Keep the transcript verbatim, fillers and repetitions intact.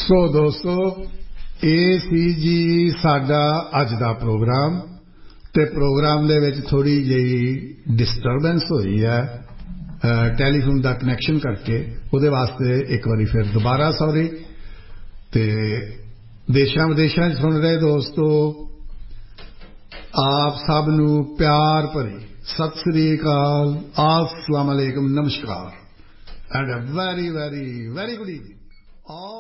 ਸੋ ਦੋਸਤੋ, ਇਹ ਸੀ ਜੀ ਸਾਡਾ ਅੱਜ ਦਾ ਪ੍ਰੋਗਰਾਮ ਤੇ ਪ੍ਰੋਗਰਾਮ ਦੇ ਵਿੱਚ ਥੋੜੀ ਜਿਹੀ ਡਿਸਟਰਬੈਂਸ ਹੋਈ ਹੈ ਟੈਲੀਫੋਨ ਦਾ ਕਨੈਕਸ਼ਨ ਕਰਕੇ। ਉਹਦੇ ਵਾਸਤੇ ਇੱਕ ਵਾਰੀ ਫਿਰ ਦੁਬਾਰਾ ਸੌਰੀ। ਤੇ ਦੇਸ਼ਾਂ ਵਿਦੇਸ਼ਾਂ 'ਚ ਸੁਣ ਰਹੇ ਦੋਸਤੋ, ਆਪ ਸਭ ਨੂੰ ਪਿਆਰ ਭਰੀ ਸਤਿ ਸ੍ਰੀ ਅਕਾਲ, अस्सलाम वालेकुम, नमस्कार and a very very very good evening.